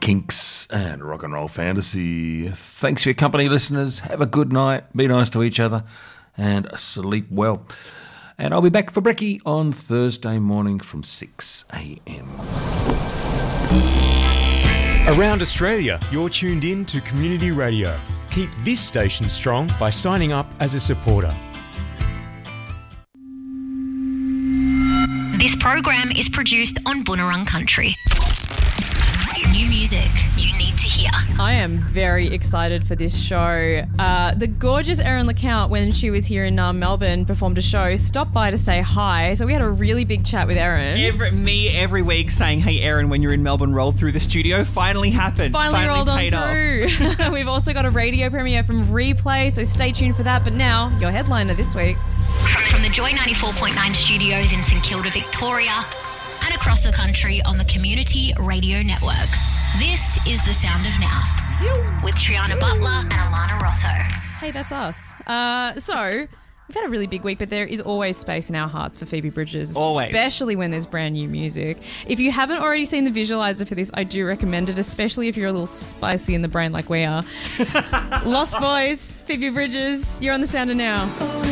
Kinks and Rock and Roll Fantasy. Thanks for your company, listeners. Have a good night. Be nice to each other and sleep well. And I'll be back for brekkie on Thursday morning from 6 a.m. Around Australia, you're tuned in to Community Radio. Keep this station strong by signing up as a supporter. This program is produced on Boonwurrung Country. New music you need to hear. I am very excited for this show. The gorgeous Erin LeCount, when she was here in Melbourne, performed a show, stopped by to say hi. So we had a really big chat with Erin. Every week saying, hey, Erin, when you're in Melbourne, roll through the studio. Finally happened. Finally rolled on through. We've also got a radio premiere from Replay, so stay tuned for that. But now, your headliner this week. From the Joy 94.9 studios in St Kilda, Victoria, and across the country on the Community Radio Network. This is The Sound of Now with Triana Butler and Alana Rosso. Hey, that's us. So, we've had a really big week, but there is always space in our hearts for Phoebe Bridgers. Always. Especially when there's brand new music. If you haven't already seen the visualizer for this, I do recommend it, especially if you're a little spicy in the brain like we are. Lost Boys, Phoebe Bridgers, you're on The Sound of Now.